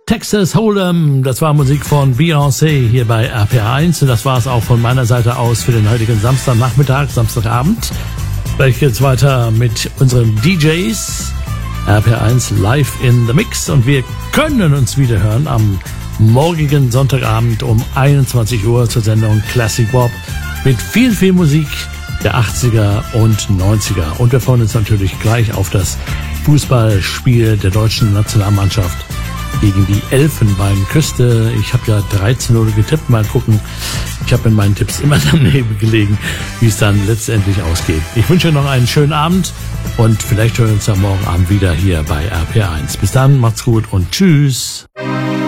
Texas Hold'em, das war Musik von Beyoncé hier bei RPR1 und das war es auch von meiner Seite aus für den heutigen Samstagnachmittag, Samstagabend. Gleich geht's weiter mit unseren DJs, RPR1 live in the Mix und wir können uns wieder hören am morgigen Sonntagabend um 21 Uhr zur Sendung Classic Bob mit viel Musik der 80er und 90er und wir freuen uns natürlich gleich auf das Fußballspiel der deutschen Nationalmannschaft gegen die Elfenbeinküste. Ich habe ja 13-0 getippt. Mal gucken. Ich habe in meinen Tipps immer daneben gelegen, wie es dann letztendlich ausgeht. Ich wünsche noch einen schönen Abend und vielleicht hören wir uns am morgen Abend wieder hier bei RPR1. Bis dann, macht's gut und tschüss.